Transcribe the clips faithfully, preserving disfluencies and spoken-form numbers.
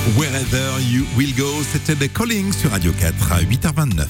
Wherever You Will Go, c'était The Calling sur Radio quatre à huit heures vingt-neuf.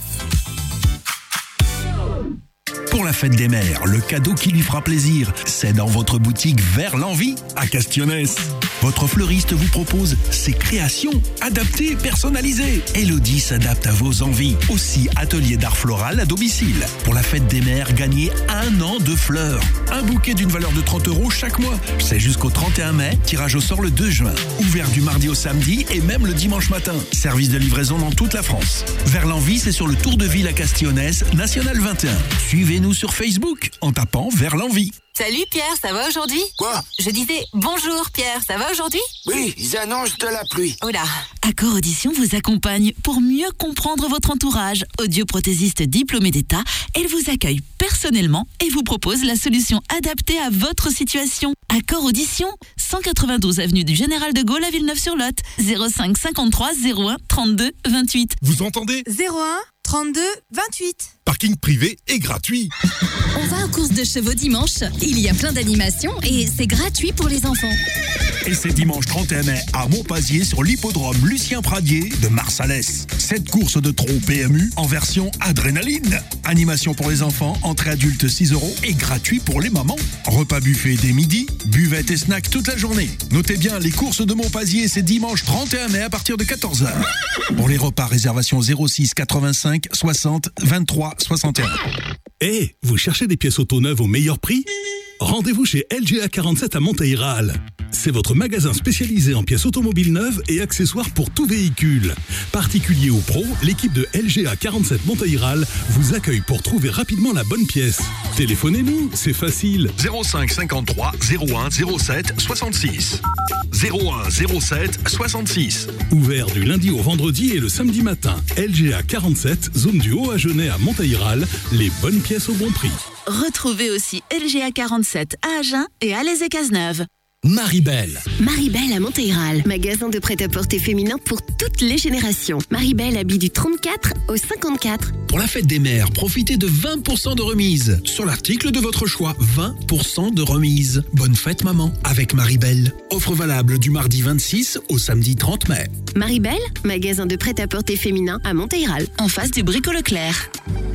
Pour la fête des mères, le cadeau qui lui fera plaisir, c'est dans votre boutique Vers l'Envie à Castionès. Votre fleuriste vous propose ses créations adaptées, personnalisées. Elodie s'adapte à vos envies. Aussi, atelier d'art floral à domicile. Pour la fête des mères, gagnez un an de fleurs. Un bouquet d'une valeur de trente euros chaque mois. C'est jusqu'au trente et un mai, tirage au sort le deux juin. Ouvert du mardi au samedi et même le dimanche matin. Service de livraison dans toute la France. Vers l'Envie, c'est sur le Tour de Ville à Castionès, National vingt et un. Suivez-nous sur Facebook en tapant Vers l'Envie. Salut Pierre, ça va aujourd'hui? Quoi? Je disais bonjour Pierre, ça va aujourd'hui? Oui, ils annoncent de la pluie. Oula. Accor Audition vous accompagne pour mieux comprendre votre entourage. Audioprothésiste diplômé d'État, elle vous accueille personnellement et vous propose la solution adaptée à votre situation. Accor Audition, cent quatre-vingt-douze avenue du Général de Gaulle à Villeneuve-sur-Lot, zéro cinq cinquante-trois zéro un trente-deux vingt-huit. Vous entendez? zéro un trente-deux vingt-huit. Parking privé et gratuit. On va aux courses de chevaux dimanche. Il y a plein d'animations et c'est gratuit pour les enfants. Et c'est dimanche trente et un mai à Montpazier sur l'hippodrome Lucien Pradier de Marsalès. Cette course de trot P M U en version adrénaline. Animation pour les enfants, entrée adulte six euros et gratuit pour les mamans. Repas buffet dès midi, buvette et snack toute la journée. Notez bien, les courses de Montpazier, c'est dimanche trente et un mai à partir de quatorze heures. Pour les repas, réservation zéro six quatre-vingt-cinq soixante vingt-trois soixante et un. Eh, hey, vous cherchez des pièces auto neuves au meilleur prix? Rendez-vous chez L G A quarante-sept à Monteil-Ral. C'est votre magasin spécialisé en pièces automobiles neuves et accessoires pour tout véhicule. Particulier ou pro, l'équipe de L G A quarante-sept Monteil-Ral vous accueille pour trouver rapidement la bonne pièce. Téléphonez-nous, c'est facile. zéro cinq cinquante-trois zéro un zéro sept soixante-six. zéro un zéro sept soixante-six. Ouvert du lundi au vendredi et le samedi matin. L G A quarante-sept, zone du Haut-Agenais à Monteil-Ral, les bonnes pièces au bon prix. Retrouvez aussi L G A quarante-sept à Agen et à Les Cazeneuve. Maribel. Maribel à Monteil-Ral, magasin de prêt-à-porter féminin pour toutes les générations. Maribel habille du trente-quatre au cinquante-quatre. Pour la fête des mères, profitez de vingt pour cent de remise sur l'article de votre choix. vingt pour cent de remise. Bonne fête maman avec Maribel. Offre valable du mardi vingt-six au samedi trente mai. Maribel, magasin de prêt-à-porter féminin à Monteil-Ral, en face du Brico Leclerc.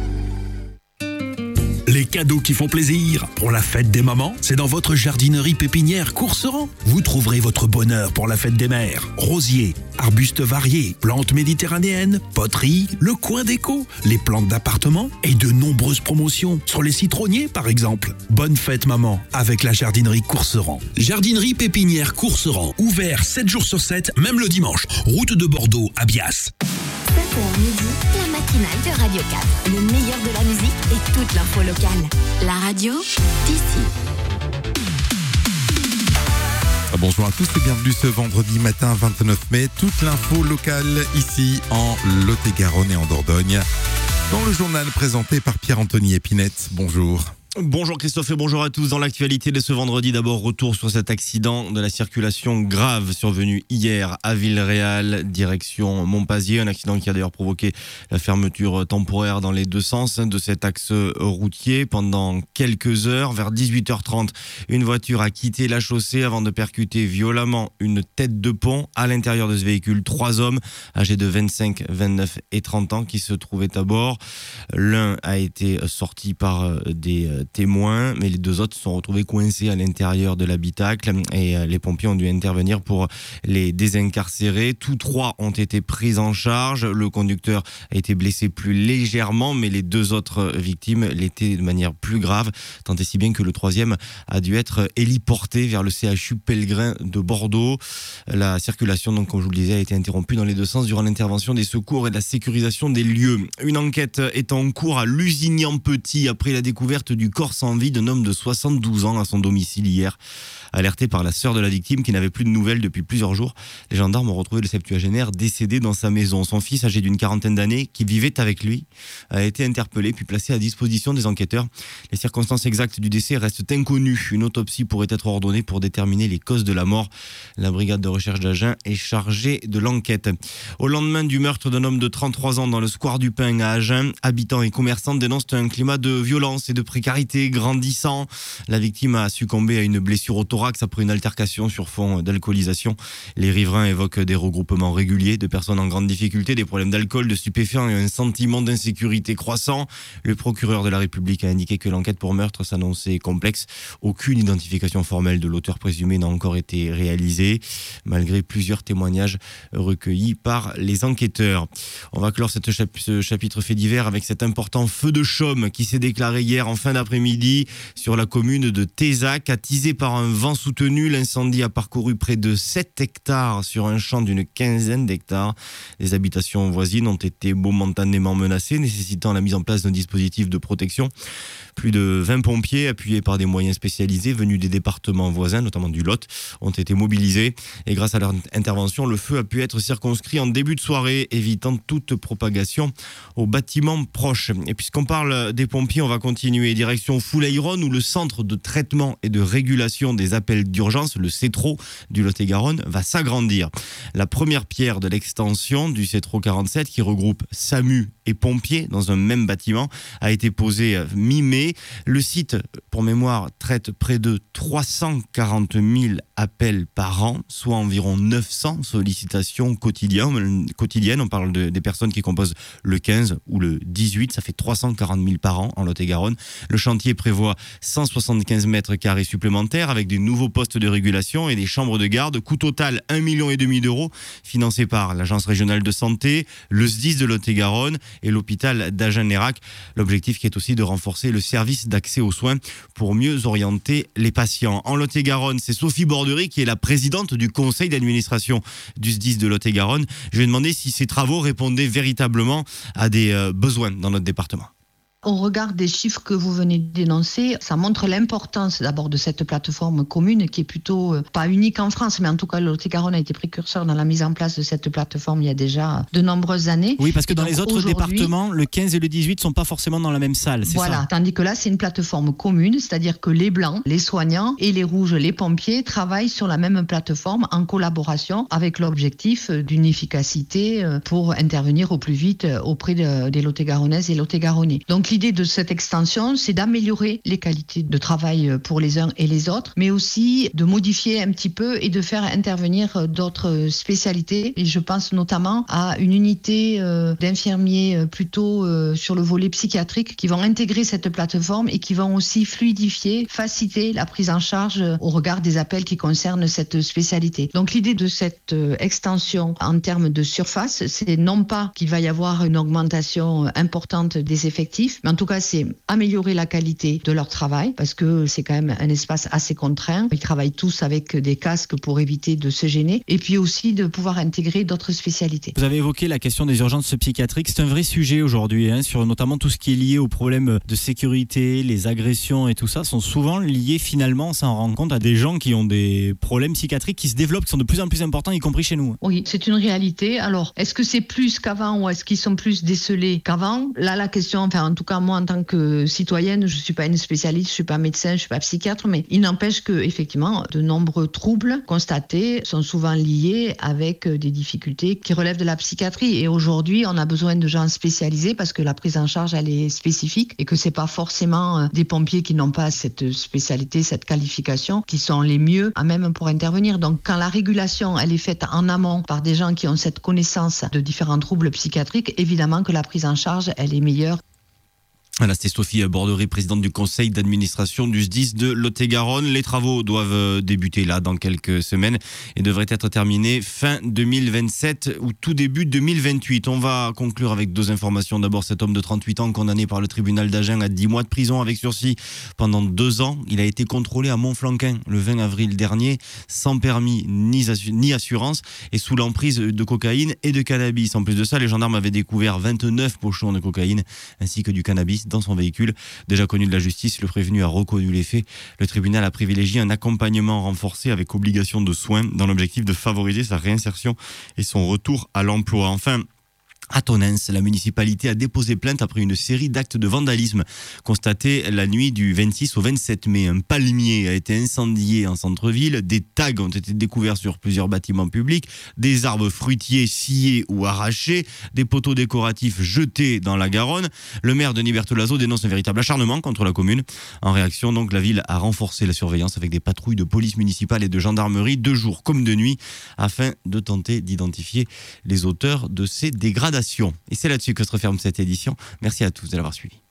Les cadeaux qui font plaisir pour la fête des mamans, c'est dans votre jardinerie pépinière Courseran. Vous trouverez votre bonheur pour la fête des mères. Rosiers, arbustes variés, plantes méditerranéennes, poteries, le coin déco, les plantes d'appartement et de nombreuses promotions sur les citronniers par exemple. Bonne fête maman avec la jardinerie Courseran. Jardinerie pépinière Courseran, ouvert sept jours sur sept, même le dimanche. Route de Bordeaux à Bias. sept heures midi, la matinale de Radio quatre. Le meilleur de la musique et toute l'info locale. La radio, d'ici. Bonjour à tous et bienvenue ce vendredi matin vingt-neuf mai. Toute l'info locale ici en Lot-et-Garonne et en Dordogne. Dans le journal présenté par Pierre-Anthony Épinette. Bonjour. Bonjour Christophe et bonjour à tous. Dans l'actualité de ce vendredi, d'abord retour sur cet accident de la circulation grave survenu hier à Villeréal, direction Montpazier. Un accident qui a d'ailleurs provoqué la fermeture temporaire dans les deux sens de cet axe routier pendant quelques heures. Vers dix-huit heures trente, une voiture a quitté la chaussée avant de percuter violemment une tête de pont. À l'intérieur de ce véhicule, trois hommes âgés de vingt-cinq, vingt-neuf et trente ans qui se trouvaient à bord. L'un a été sorti par des témoins, mais les deux autres se sont retrouvés coincés à l'intérieur de l'habitacle et les pompiers ont dû intervenir pour les désincarcérer. Tous trois ont été pris en charge. Le conducteur a été blessé plus légèrement, mais les deux autres victimes l'étaient de manière plus grave, tant et si bien que le troisième a dû être héliporté vers le C H U Pellegrin de Bordeaux. La circulation, donc, comme je vous le disais, a été interrompue dans les deux sens durant l'intervention des secours et de la sécurisation des lieux. Une enquête est en cours à Lusignan-Petit après la découverte du corps sans vie d'un homme de soixante-douze ans à son domicile hier. Alerté par la sœur de la victime qui n'avait plus de nouvelles depuis plusieurs jours, les gendarmes ont retrouvé le septuagénaire décédé dans sa maison. Son fils, âgé d'une quarantaine d'années, qui vivait avec lui, a été interpellé puis placé à disposition des enquêteurs. Les circonstances exactes du décès restent inconnues. Une autopsie pourrait être ordonnée pour déterminer les causes de la mort. La brigade de recherche d'Agen est chargée de l'enquête. Au lendemain du meurtre d'un homme de trente-trois ans dans le square du Pin à Agen, habitants et commerçants dénoncent un climat de violence et de précarité précarité grandissant. La victime a succombé à une blessure au thorax après une altercation sur fond d'alcoolisation. Les riverains évoquent des regroupements réguliers de personnes en grande difficulté, des problèmes d'alcool, de stupéfiants et un sentiment d'insécurité croissant. Le procureur de la République a indiqué que l'enquête pour meurtre s'annonçait complexe. Aucune identification formelle de l'auteur présumé n'a encore été réalisée, malgré plusieurs témoignages recueillis par les enquêteurs. On va clore cette chap- ce chapitre fait divers avec cet important feu de chaume qui s'est déclaré hier en fin d'après-midi sur la commune de Tézac. Attisé par un vent soutenu, l'incendie a parcouru près de sept hectares sur un champ d'une quinzaine d'hectares. Les habitations voisines ont été momentanément menacées, nécessitant la mise en place d'un dispositif de protection. Plus de vingt pompiers, appuyés par des moyens spécialisés venus des départements voisins, notamment du Lot, ont été mobilisés. Et grâce à leur intervention, le feu a pu être circonscrit en début de soirée, évitant toute propagation aux bâtiments proches. Et puisqu'on parle des pompiers, on va continuer direction Fouleyron, où le centre de traitement et de régulation des appels d'urgence, le CETRO du Lot-et-Garonne, va s'agrandir. La première pierre de l'extension du CETRO quarante-sept, qui regroupe SAMU et pompiers dans un même bâtiment, a été posée mi-mai. Le site, pour mémoire, traite près de trois cent quarante mille appels par an, soit environ neuf cents sollicitations quotidiennes. quotidiennes. On parle de, des personnes qui composent le quinze ou le dix-huit, ça fait trois cent quarante mille par an en Lot-et-Garonne. Le chantier prévoit cent soixante-quinze mètres carrés supplémentaires avec des nouveaux postes de régulation et des chambres de garde. Coût total un virgule cinq million d'euros, financé par l'Agence régionale de santé, le S D I S de Lot-et-Garonne et l'hôpital d'Agen-Nérac. L'objectif qui est aussi de renforcer le service d'accès aux soins pour mieux orienter les patients. En Lot-et-Garonne, c'est Sophie Borderie qui est la présidente du conseil d'administration du S D I S de Lot-et-Garonne. Je lui ai demandé si ces travaux répondaient véritablement à des euh, besoins dans notre département. Au regard des chiffres que vous venez d'énoncer, ça montre l'importance d'abord de cette plateforme commune qui est plutôt euh, pas unique en France, mais en tout cas le Lot-et-Garonne a été précurseur dans la mise en place de cette plateforme il y a déjà de nombreuses années. Oui, parce que et dans donc, les autres départements, le quinze et le dix-huit ne sont pas forcément dans la même salle, c'est voilà, ça ? Tandis que là, c'est une plateforme commune, c'est-à-dire que les blancs, les soignants et les rouges, les pompiers travaillent sur la même plateforme en collaboration avec l'objectif d'une efficacité pour intervenir au plus vite auprès de, des Lot-et-Garonnaises et Lot-et-Garonnais. Donc l'idée de cette extension, c'est d'améliorer les qualités de travail pour les uns et les autres, mais aussi de modifier un petit peu et de faire intervenir d'autres spécialités. Et je pense notamment à une unité euh, d'infirmiers euh, plutôt euh, sur le volet psychiatrique qui vont intégrer cette plateforme et qui vont aussi fluidifier, faciliter la prise en charge au regard des appels qui concernent cette spécialité. Donc l'idée de cette euh, extension en termes de surface, c'est non pas qu'il va y avoir une augmentation importante des effectifs, mais en tout cas c'est améliorer la qualité de leur travail parce que c'est quand même un espace assez contraint. Ils travaillent tous avec des casques pour éviter de se gêner et puis aussi de pouvoir intégrer d'autres spécialités. Vous avez évoqué la question des urgences psychiatriques. C'est un vrai sujet aujourd'hui, hein, sur notamment tout ce qui est lié aux problèmes de sécurité, les agressions et tout ça sont souvent liés finalement, on s'en rend compte, à des gens qui ont des problèmes psychiatriques qui se développent, qui sont de plus en plus importants, y compris chez nous. Oui, c'est une réalité. Alors, est-ce que c'est plus qu'avant ou est-ce qu'ils sont plus décelés qu'avant ? Là, la question, enfin en tout cas moi en tant que citoyenne, je ne suis pas une spécialiste, je ne suis pas médecin, je ne suis pas psychiatre, mais il n'empêche que effectivement, de nombreux troubles constatés sont souvent liés avec des difficultés qui relèvent de la psychiatrie. Et aujourd'hui, on a besoin de gens spécialisés parce que la prise en charge, elle est spécifique et que c'est pas forcément des pompiers qui n'ont pas cette spécialité, cette qualification, qui sont les mieux à même pour intervenir. Donc, quand la régulation, elle est faite en amont par des gens qui ont cette connaissance de différents troubles psychiatriques, évidemment que la prise en charge, elle est meilleure. Voilà, c'était Sophie Borderie, présidente du conseil d'administration du S D I S de Lot-et-Garonne. Les travaux doivent débuter là dans quelques semaines et devraient être terminés fin deux mille vingt-sept ou tout début deux mille vingt-huit. On va conclure avec deux informations. D'abord, cet homme de trente-huit ans condamné par le tribunal d'Agen à dix mois de prison avec sursis pendant deux ans. Il a été contrôlé à Montflanquin le vingt avril dernier sans permis ni assurance et sous l'emprise de cocaïne et de cannabis. En plus de ça, les gendarmes avaient découvert vingt-neuf pochons de cocaïne ainsi que du cannabis dans son véhicule. Déjà connu de la justice, le prévenu a reconnu les faits. Le tribunal a privilégié un accompagnement renforcé avec obligation de soins dans l'objectif de favoriser sa réinsertion et son retour à l'emploi. Enfin, À Tonens, la municipalité a déposé plainte après une série d'actes de vandalisme constatés la nuit du vingt-six au vingt-sept mai. Un palmier a été incendié en centre-ville, des tags ont été découverts sur plusieurs bâtiments publics, des arbres fruitiers sciés ou arrachés, des poteaux décoratifs jetés dans la Garonne. Le maire Denis Bertolaso dénonce un véritable acharnement contre la commune. En réaction, donc, la ville a renforcé la surveillance avec des patrouilles de police municipale et de gendarmerie de jour comme de nuit afin de tenter d'identifier les auteurs de ces dégradations. Et c'est là-dessus que se referme cette édition. Merci à tous de l'avoir suivi.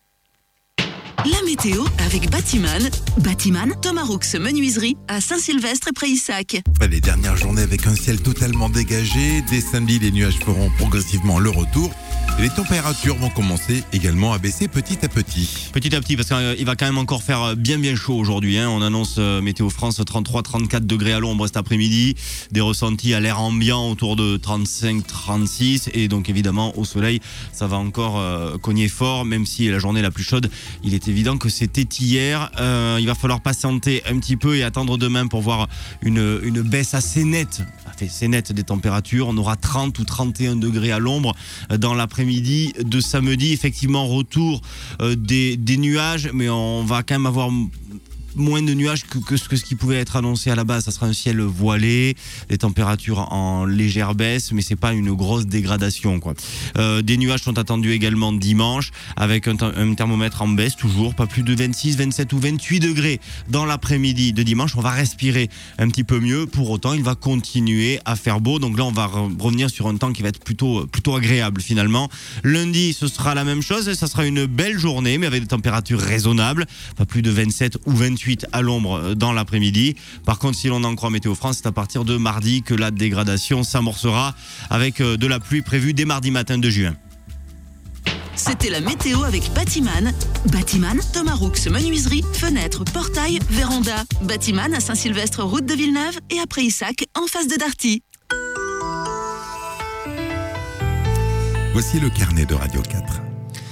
La météo avec Batiman. Batiman, Thomas Roux Menuiserie à Saint-Sylvestre et Prayssac. Les dernières journées avec un ciel totalement dégagé. Dès samedi, les nuages feront progressivement le retour. Et les températures vont commencer également à baisser petit à petit. Petit à petit, parce qu'il va quand même encore faire bien bien chaud aujourd'hui. Hein. On annonce euh, Météo France trente-trois à trente-quatre degrés à l'ombre cet après-midi. Des ressentis à l'air ambiant autour de trente-cinq à trente-six. Et donc évidemment, au soleil, ça va encore euh, cogner fort. Même si la journée la plus chaude, il est évident que c'était hier. Euh, il va falloir patienter un petit peu et attendre demain pour voir une, une baisse assez nette. C'est net des températures. On aura trente ou trente et un degrés à l'ombre dans l'après-midi de samedi. Effectivement, retour euh, des, des nuages, mais on va quand même avoir moins de nuages que, que, ce, que ce qui pouvait être annoncé à la base. Ça sera un ciel voilé, des températures en légère baisse, mais c'est pas une grosse dégradation, quoi. Euh, des nuages sont attendus également dimanche, avec un, un thermomètre en baisse toujours, pas plus de vingt-six, vingt-sept ou vingt-huit degrés dans l'après-midi de dimanche. On va respirer un petit peu mieux. Pour autant, il va continuer à faire beau. Donc là, on va revenir sur un temps qui va être plutôt, plutôt agréable finalement. Lundi, ce sera la même chose. Ça sera une belle journée, mais avec des températures raisonnables, pas plus de vingt-sept ou vingt-huit à l'ombre dans l'après-midi. Par contre, si l'on en croit Météo France, c'est à partir de mardi que la dégradation s'amorcera avec de la pluie prévue dès mardi matin de juin. C'était la météo avec Batiman. Batiman, Thomas Roux Menuiserie, fenêtres, portails, véranda. Batiman à Saint-Sylvestre, route de Villeneuve et à Prayssac, en face de Darty. Voici le carnet de Radio quatre.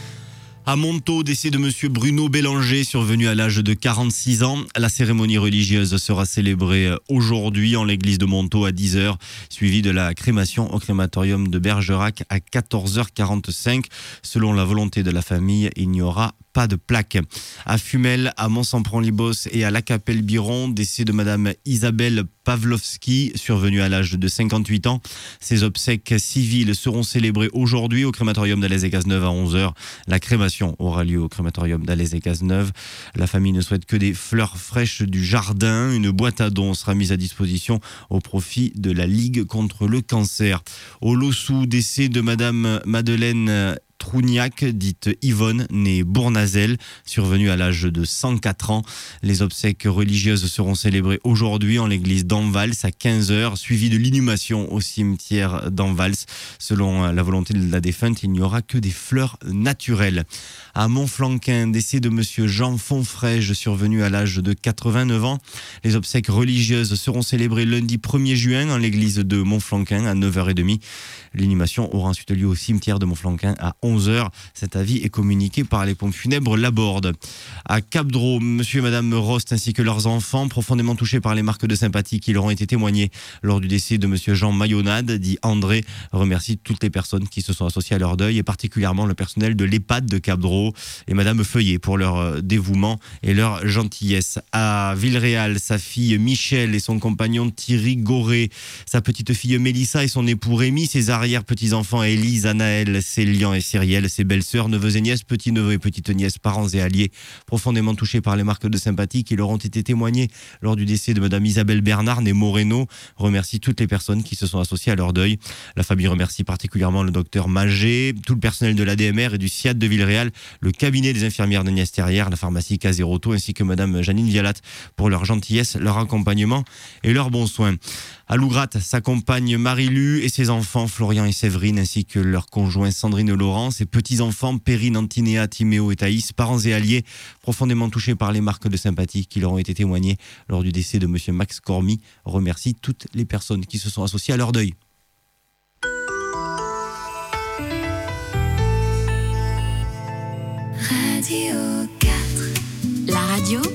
À Montaut, décès de monsieur Bruno Bélanger, survenu à l'âge de quarante-six ans. La cérémonie religieuse sera célébrée aujourd'hui en l'église de Montaut à dix heures, suivie de la crémation au crématorium de Bergerac à quatorze heures quarante-cinq. Selon la volonté de la famille, il n'y aura pas de plaque. À Fumel, à Mont-Sampron-Libos et à La Capelle-Biron, décès de madame Isabelle Pavlovski, survenue à l'âge de cinquante-huit ans. Ses obsèques civiles seront célébrées aujourd'hui au crématorium d'Alès et Cazeneuve à onze heures. La crémation aura lieu au crématorium d'Alès et Cazeneuve. La famille ne souhaite que des fleurs fraîches du jardin. Une boîte à dons sera mise à disposition au profit de la Ligue contre le cancer. Au Lossou, décès de madame Madeleine Trougnac, dite Yvonne, née Bournazel, survenue à l'âge de cent quatre ans. Les obsèques religieuses seront célébrées aujourd'hui en l'église d'Anvals à quinze heures, suivies de l'inhumation au cimetière d'Anvals. Selon la volonté de la défunte, il n'y aura que des fleurs naturelles. À Montflanquin, décès de monsieur Jean Fonfrège, survenu à l'âge de quatre-vingt-neuf ans. Les obsèques religieuses seront célébrées lundi premier juin en l'église de Montflanquin à neuf heures trente. L'inhumation aura ensuite lieu au cimetière de Montflanquin à onze heures. Cet avis est communiqué par les pompes funèbres Laborde. À Cap-Dro, monsieur et madame Rost ainsi que leurs enfants, profondément touchés par les marques de sympathie qui leur ont été témoignées lors du décès de monsieur Jean Mayonade, dit André, remercie toutes les personnes qui se sont associées à leur deuil et particulièrement le personnel de l'EHPAD de Cap-Dro et madame Feuillet pour leur dévouement et leur gentillesse. À Villeréal, sa fille Michel et son compagnon Thierry Goré, sa petite fille Mélissa et son époux Rémi, ses arrière-petits-enfants Élise, Anaël, Célian et Cyrielle, ses belles-sœurs, neveux et nièces, petits-neveux et petites-nièces, parents et alliés, profondément touchés par les marques de sympathie qui leur ont été témoignées lors du décès de madame Isabelle Bernard, née Moreno, remercie toutes les personnes qui se sont associées à leur deuil. La famille remercie particulièrement le docteur Magé, tout le personnel de l'A D M R et du SIAD de Villeréal, le cabinet des infirmières de Nias-Terrière, la pharmacie Caseroto ainsi que madame Janine Vialat pour leur gentillesse, leur accompagnement et leurs bons soins. À Lougrat, sa compagne Marie-Lu et ses enfants Florian et Séverine ainsi que leurs conjoints Sandrine et Laurent, ses petits-enfants Perrine, Antinéa, Timéo et Thaïs, parents et alliés profondément touchés par les marques de sympathie qui leur ont été témoignées lors du décès de monsieur Max Cormy, remercie toutes les personnes qui se sont associées à leur deuil. Radio quatre. La radio